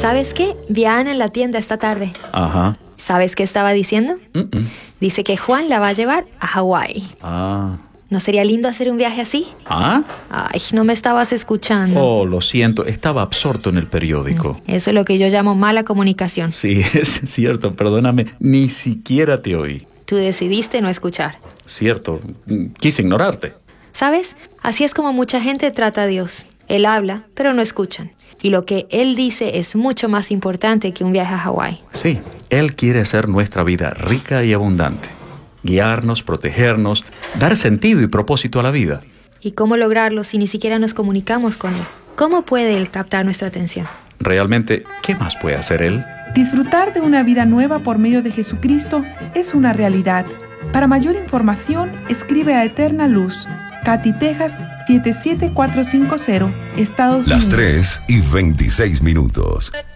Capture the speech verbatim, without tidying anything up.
¿Sabes qué? Vi a Ana en la tienda esta tarde. Ajá. ¿Sabes qué estaba diciendo? Mm-mm. Dice que Juan la va a llevar a Hawái. Ah. ¿No sería lindo hacer un viaje así? ¿Ah? Ay, no me estabas escuchando. Oh, lo siento, estaba absorto en el periódico. Eso es lo que yo llamo mala comunicación. Sí, es cierto, perdóname, ni siquiera te oí. Tú decidiste no escuchar. Cierto, quise ignorarte. ¿Sabes? Así es como mucha gente trata a Dios. Él habla, pero no escuchan. Y lo que Él dice es mucho más importante que un viaje a Hawái. Sí, Él quiere hacer nuestra vida rica y abundante. Guiarnos, protegernos, dar sentido y propósito a la vida. ¿Y cómo lograrlo si ni siquiera nos comunicamos con Él? ¿Cómo puede Él captar nuestra atención? Realmente, ¿qué más puede hacer Él? Disfrutar de una vida nueva por medio de Jesucristo es una realidad. Para mayor información, escribe a Eterna Luz, Katy, Texas, siete siete cuatro cinco cero, Estados Unidos. Las tres y veintiséis minutos.